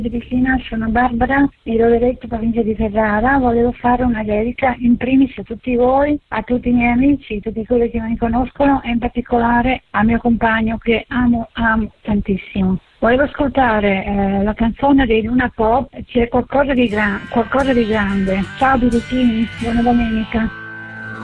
Di Vicina, sono Barbara di Rovereto, provincia di Ferrara. Volevo fare una dedica in primis a tutti voi, a tutti i miei amici, tutti quelli che mi conoscono e in particolare al mio compagno che amo tantissimo. Volevo ascoltare la canzone di Luna Pop, c'è qualcosa di grande. Ciao Biricini, buona domenica.